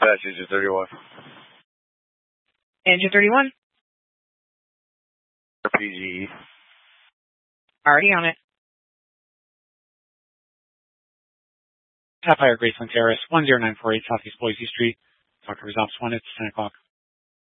Dispatch, Engine 31. Engine 31? RPG. Already on it. Sapphire Graceland Terrace, 10948 Southeast Boise Street. Talk to Resolve 1, it's 10 o'clock.